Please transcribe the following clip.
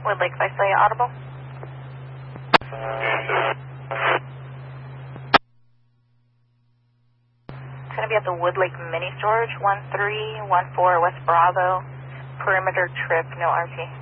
Woodlake Visalia Audible. It's going to be at the Woodlake Mini Storage, 1314 West Bravo. Perimeter trip, no RT.